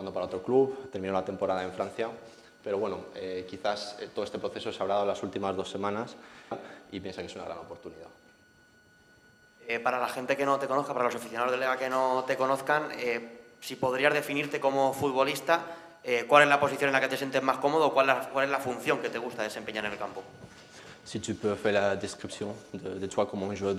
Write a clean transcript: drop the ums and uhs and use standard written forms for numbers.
jugando para otro club, terminó la temporada en Francia, pero bueno, quizás todo este proceso se habrá dado en las últimas 2 semanas y piensa que es una gran oportunidad. Para la gente que no te conozca, para los aficionados de Lega que no te conozcan, si podrías definirte como futbolista, ¿cuál es la posición en la que te sientes más cómodo o cuál es la función que te gusta desempeñar en el campo? Si tu peux faire la description de toi comme un joueur